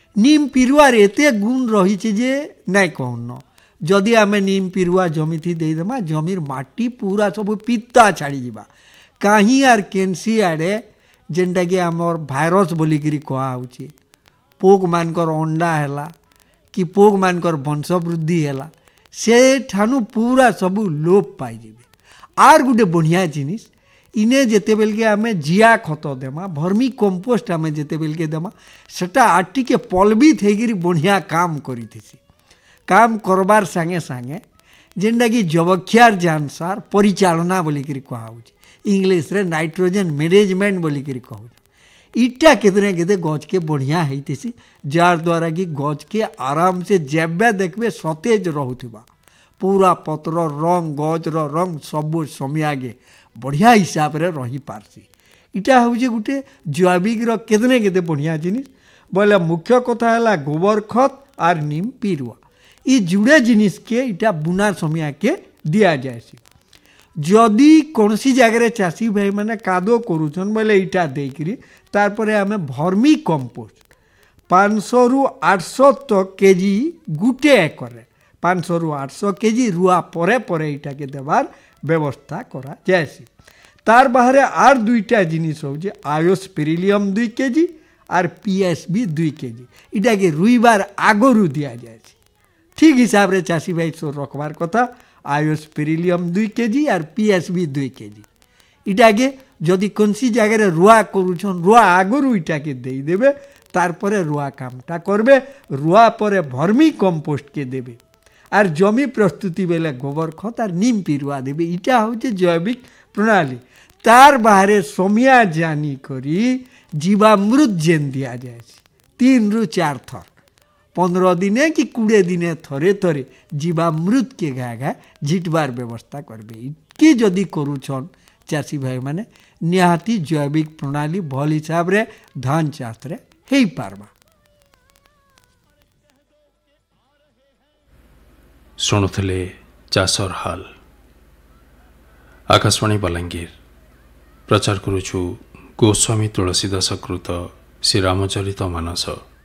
नीम पिरुआर एते गुण रही जे नाई कहन जदि आमे नीम पिरुआ जमी थी देदेमा जमीर माटी पूरा सब पिता छाड़ी जीवा कहीं आर केन्सी आड़े जेनटा कि आमर भाइरस बोलिकी कहुचे पोक मानकर अंडा है कि पोक मानकर वंश वृद्धि है से ठानु पूरा सबू लोप पाई आर गुटे बढ़िया जिनिस इने जेते बेल के आमे जिया खत देमा भर्मी कंपोस्ट आमे जेते बेल के देमा सेटा आटी के पलबित हेगिरी बढ़िया काम करिथिसी काम करबार संगे संगे जेनटा कि जबक्षार जानसार परिचालना बोलिकी कहुचे इंग्लिश रे नाइट्रोजन मैनेजमेंट बोलिकी कहू इटा केतने केते गज के बढ़िया होती जार द्वारा कि गज के आराम से जेबे देखबे सतेज रहुथिबा पूरा पत्र रंग गज रंग सब समियागे बढ़िया हिसाब रे रही पारसी इटा हूँ गोटे जैविक केतने केते बढ़िया जिनिस बोले मुख्य कथा है गोबर खत आर नीम पिरुआ ये जुड़े जिनिस के इटा बुना समिया के दिया जाए जदि कौन सी जगह चाषी भाई मैंने कादो करुछन बोले इटा देकरी तारपरे आमे भर्मी कंपोस्ट 500 रु 800 तक केजी गुटे एकरे 500 रु 800 केजी रुआ परे परे इटा के देवार व्यवस्था करा जायसी तार बाहरे आर दुईटा जिनिस हो जे आयोस्पिरिलियम 2 केजी आर पीएसबी 2 केजी इटा के रुईबार आगरु दिया जाए ठीक हिसाब रे चाषी भाई सो रखबार कथा आयोस्पिरिलियम 2 केजी और पीएसबी 2 केजी इटा के जदि कौनसी जगह रुआ करुछन रुआ आगरु इटा के दे देबे तार परे रुआ कामटा करबे रुआ परे भर्मी कंपोस्ट के देबे और जमी प्रस्तुति बेले गोबर खत और नीम पिरुआ देबे इटा होचे जैविक प्रणाली तार बाहरे समिया जानी करी जीवामृत जेन दिया जाए 3 रु 4 थर 15 दिने कि 20 दिने थरे थरे जीवामृत के घा झिटबार व्यवस्था करबे कि जदि करुछन चाषी भाई माने निहाती जैविक प्रणाली भल हिसाब रे धान चाष रे हेई पारबा। शुणुले चाषर हाल आकाशवाणी बलांगीर प्रचार करुछु गोस्वामी तुलसीदास कृत श्री रामचरित मानस।